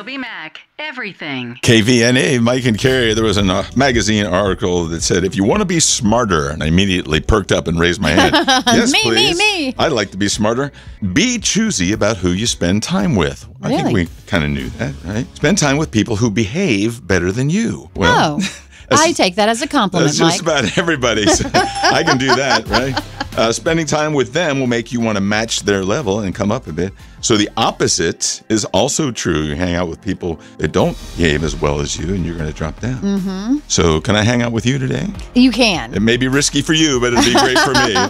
TobyMac, everything. KVNA, Mike and Carrie, there was a magazine article that said, if you want to be smarter, and I immediately perked up and raised my hand. Yes, please. Me. I'd like to be smarter. Be choosy about who you spend time with. I think we kind of knew that, right? Spend time with people who behave better than you. Well, I take that as a compliment, that's just about everybody. So I can do that, right? Spending time with them will make you want to match their level and come up a bit. So the opposite is also true. You hang out with people that don't behave as well as you, and you're going to drop down. Mm-hmm. So can I hang out with you today? You can. It may be risky for you, but it'll be great for me.